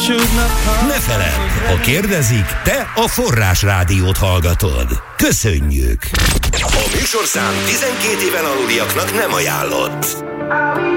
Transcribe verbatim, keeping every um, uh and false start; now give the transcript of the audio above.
Ne feledd, ha kérdezik, te a Forrás Rádiót hallgatod. Köszönjük! A műsorszám tizenkét éven aluliaknak nem ajánlott.